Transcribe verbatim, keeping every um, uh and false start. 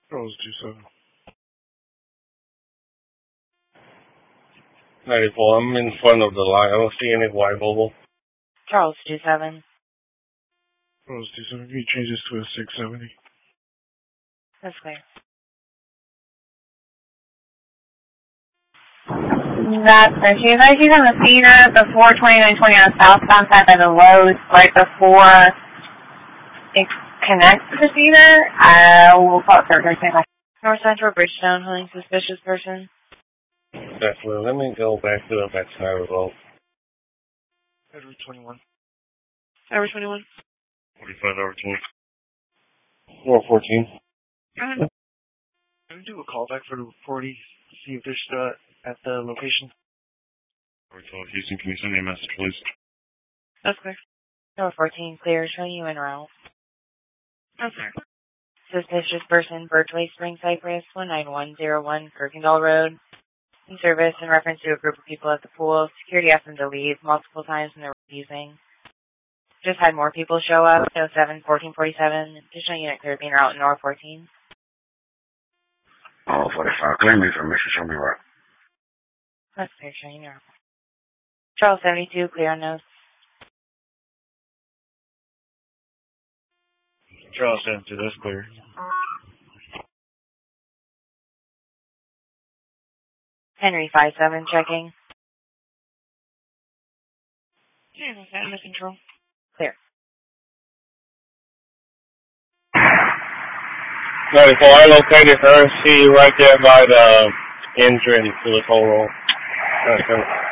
Charles two seven. ninety-four, I'm in front of the line. I don't see any white bubble. Charles two seven. Charles two seven. Can you change this to a six seventy? That's clear. That's clear. She's actually on the Cedar before twenty-nine twenty on the southbound side by the Lowe's, right before it connects to the Cedar. Uh, we'll call it third person. North Central Bridgestone, holding suspicious person. Definitely. Let me go back to the back side of the road. Edward twenty-one. Edward twenty-one. forty-five over twenty. four fourteen. Can we do a callback for the forty? See if they're still at the location. Hotel Houston, can you send me a message, please? That's clear. Number fourteen, clear, showing you en route. That's clear. Suspicious person, Birchway Spring Cypress, one nine one zero one, Kirkendall Road. In service in reference to a group of people at the pool. Security asked them to leave multiple times and they're refusing. Just had more people show up. oh seven, fourteen forty-seven. Additional unit clear being route in North fourteen. Oh, forty-five. Claim information. Show me where. That's clear, showing you. Charles seventy-two, clear on nose. Charles seventy-two, that's clear. Henry five seven, checking. Yeah, is that under control? Clear. ninety-four, I located her. See right there by the entrance to the toll road. Okay.